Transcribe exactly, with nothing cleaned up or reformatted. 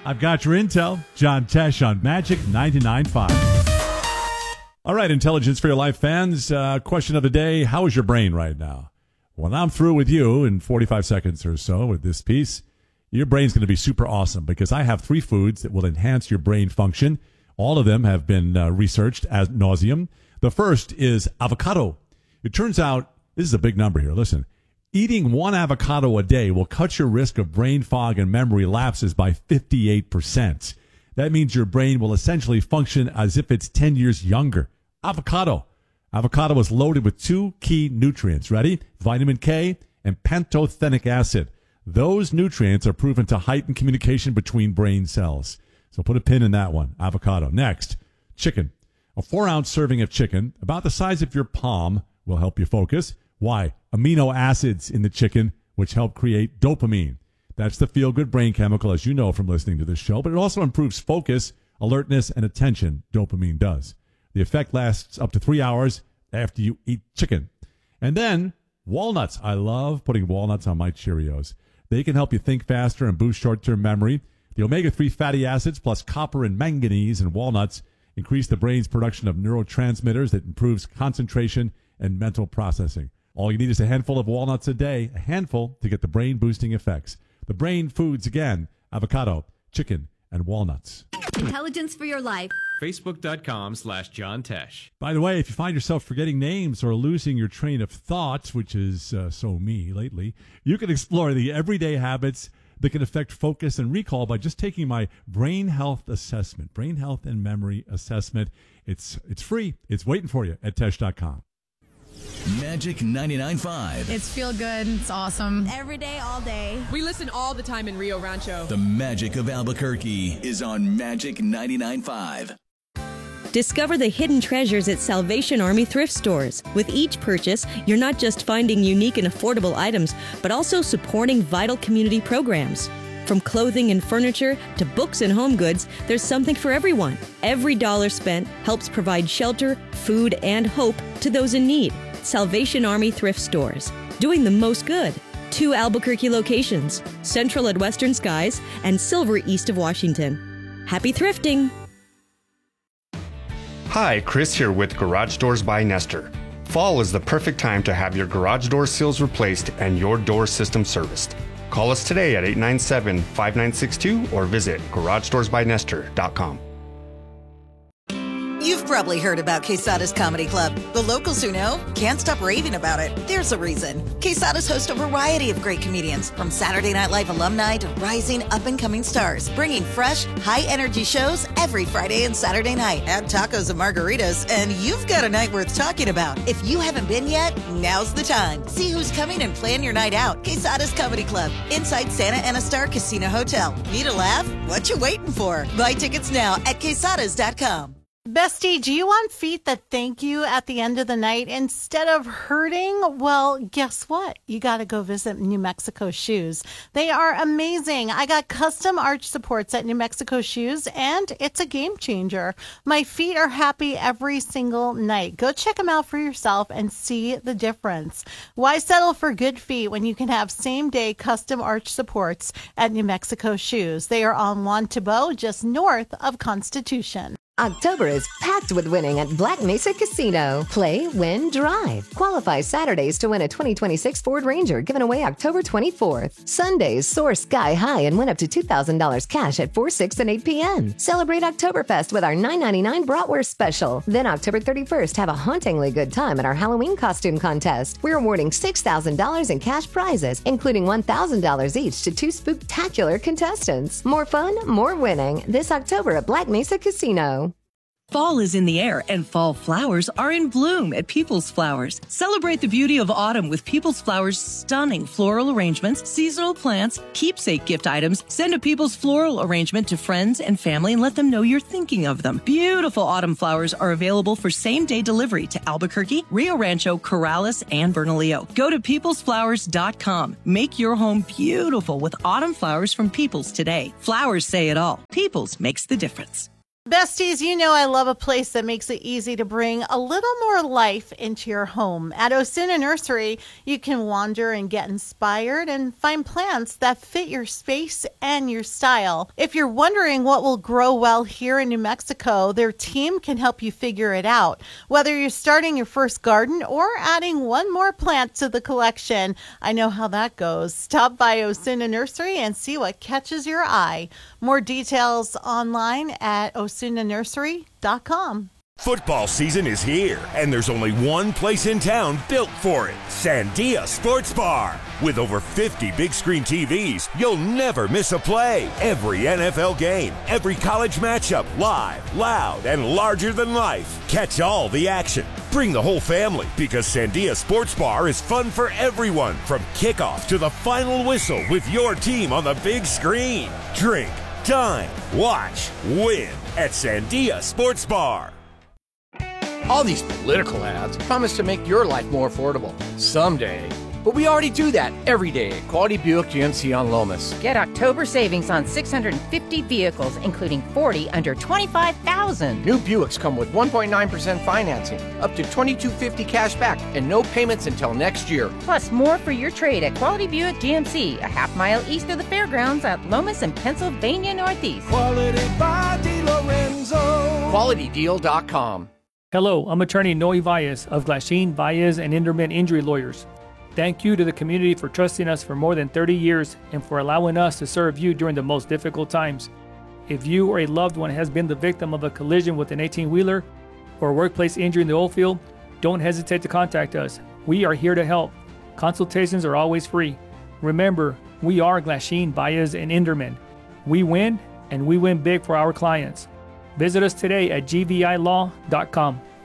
I've got your intel. John Tesh on Magic ninety-nine point five. All right, Intelligence for Your Life fans. Uh, question of the day, how is your brain right now? When I'm through with you in forty-five seconds or so with this piece, your brain's going to be super awesome because I have three foods that will enhance your brain function. All of them have been uh, researched ad nauseum. The first is avocado. It turns out, this is a big number here. Listen, eating one avocado a day will cut your risk of brain fog and memory lapses by fifty-eight percent. That means your brain will essentially function as if it's ten years younger. Avocado. Avocado is loaded with two key nutrients. Ready? Vitamin K and pantothenic acid. Those nutrients are proven to heighten communication between brain cells. So put a pin in that one. Avocado. Next, chicken. A four-ounce serving of chicken, about the size of your palm, will help you focus. Why? Amino acids in the chicken, which help create dopamine. That's the feel-good brain chemical, as you know from listening to this show, but it also improves focus, alertness, and attention. Dopamine does. The effect lasts up to three hours after you eat chicken. And then, walnuts. I love putting walnuts on my Cheerios. They can help you think faster and boost short-term memory. The omega three fatty acids plus copper and manganese in walnuts increase the brain's production of neurotransmitters that improves concentration and mental processing. All you need is a handful of walnuts a day, a handful to get the brain-boosting effects. The brain foods, again, avocado, chicken, and walnuts. Intelligence for Your Life. Facebook.com slash John Tesh. By the way, if you find yourself forgetting names or losing your train of thought, which is uh, so me lately, you can explore the everyday habits that can affect focus and recall by just taking my brain health assessment, brain health and memory assessment. It's it's free. It's waiting for you at Tesh dot com. Magic ninety-nine point five. It's feel good. It's awesome. Every day, all day. We listen all the time in Rio Rancho. The magic of Albuquerque is on Magic ninety-nine point five. Discover the hidden treasures at Salvation Army thrift stores. With each purchase, you're not just finding unique and affordable items, but also supporting vital community programs. From clothing and furniture to books and home goods, there's something for everyone. Every dollar spent helps provide shelter, food, and hope to those in need. Salvation Army thrift stores, doing the most good. Two Albuquerque locations, Central at Western Skies and Silver east of Washington. Happy thrifting! Hi, Chris here with Garage Doors by Nestor. Fall is the perfect time to have your garage door seals replaced and your door system serviced. Call us today at eight nine seven, five nine six two or visit garage doors by nestor dot com. You've probably heard about Quesada's Comedy Club. The locals who know can't stop raving about it. There's a reason. Quesada's host a variety of great comedians, from Saturday Night Live alumni to rising up-and-coming stars, bringing fresh, high-energy shows every Friday and Saturday night. Add tacos and margaritas, and you've got a night worth talking about. If you haven't been yet, now's the time. See who's coming and plan your night out. Quesada's Comedy Club, inside Santa Ana Star Casino Hotel. Need a laugh? What you waiting for? Buy tickets now at quesadas dot com. Bestie, do you want feet that thank you at the end of the night instead of hurting? Well, guess what? You got to go visit New Mexico Shoes. They are amazing. I got custom arch supports at New Mexico Shoes, and it's a game changer. My feet are happy every single night. Go check them out for yourself and see the difference. Why settle for good feet when you can have same-day custom arch supports at New Mexico Shoes? They are on Juan Tabo, just north of Constitution. October is packed with winning at Black Mesa Casino. Play, win, drive. Qualify Saturdays to win a twenty twenty-six Ford Ranger given away October twenty-fourth. Sundays soar sky high and win up to two thousand dollars cash at four, six, and eight p.m. Celebrate Oktoberfest with our nine ninety-nine bratwurst special. Then October thirty-first, have a hauntingly good time at our Halloween costume contest. We're awarding six thousand dollars in cash prizes, including one thousand dollars each to two spooktacular contestants. More fun, more winning. This October at Black Mesa Casino. Fall is in the air, and fall flowers are in bloom at People's Flowers. Celebrate the beauty of autumn with People's Flowers' stunning floral arrangements, seasonal plants, keepsake gift items. Send a People's floral arrangement to friends and family and let them know you're thinking of them. Beautiful autumn flowers are available for same-day delivery to Albuquerque, Rio Rancho, Corrales, and Bernalillo. Go to peoples flowers dot com. Make your home beautiful with autumn flowers from Peoples today. Flowers say it all. Peoples makes the difference. Besties, you know I love a place that makes it easy to bring a little more life into your home. At Osuna Nursery, you can wander and get inspired and find plants that fit your space and your style. If you're wondering what will grow well here in New Mexico, their team can help you figure it out. Whether you're starting your first garden or adding one more plant to the collection, I know how that goes. Stop by Osuna Nursery and see what catches your eye. More details online at osuna nursery dot com. Football season is here, and there's only one place in town built for it, Sandia Sports Bar. With over fifty big screen T Vs, you'll never miss a play. Every N F L game, every college matchup, live, loud, and larger than life. Catch all the action. Bring the whole family, because Sandia Sports Bar is fun for everyone, from kickoff to the final whistle with your team on the big screen. Drink, dine, watch, win at Sandia Sports Bar. All these political ads promise to make your life more affordable. Someday. But we already do that every day at Quality Buick G M C on Lomas. Get October savings on six hundred fifty vehicles, including forty under twenty-five thousand dollars. New Buicks come with one point nine percent financing, up to twenty-two fifty cash back, and no payments until next year. Plus more for your trade at Quality Buick G M C, a half mile east of the fairgrounds at Lomas and Pennsylvania Northeast. Quality by DiLorenzo. Quality Deal dot com. Hello, I'm attorney Noe Valles of Glasheen, Valles, and Inderman Injury Lawyers. Thank you to the community for trusting us for more than thirty years and for allowing us to serve you during the most difficult times. If you or a loved one has been the victim of a collision with an eighteen-wheeler or a workplace injury in the oil field, don't hesitate to contact us. We are here to help. Consultations are always free. Remember, we are Glasheen, Valles, and Inderman. We win, and we win big for our clients. Visit us today at G V I law dot com.